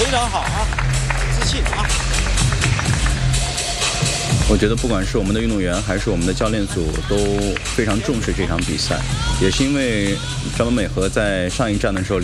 非常好啊，自信啊！ 我觉得不管是我们的运动员还是我们的教练组都非常重视这场比赛，也是因为张本美和在上一站的时候